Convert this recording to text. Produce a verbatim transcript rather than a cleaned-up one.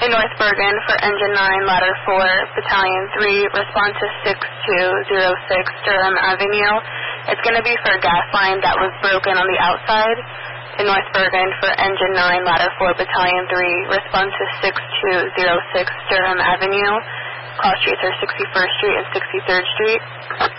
In North Bergen for Engine nine, Ladder four, Battalion three, respond to six two zero six Durham Avenue. It's going to be for a gas line that was broken on the outside. In North Bergen for Engine nine, Ladder four, Battalion three, respond to six two zero six Durham Avenue. Cross streets are sixty-first Street and sixty-third Street.